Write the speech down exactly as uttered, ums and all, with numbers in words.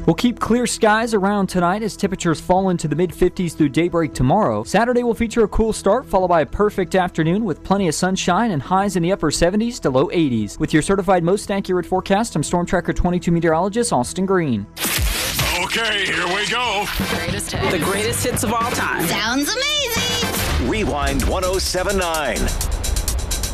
We'll keep clear skies around tonight as temperatures fall into the mid fifties through daybreak tomorrow. Saturday will feature a cool start followed by a perfect afternoon with plenty of sunshine and highs in the upper seventies to low eighties. With your certified most accurate forecast, I'm Storm Tracker twenty-two meteorologist Austin Green. Okay, here we go. Greatest hits. The greatest hits of all time. Sounds amazing. Rewind one oh seven point nine.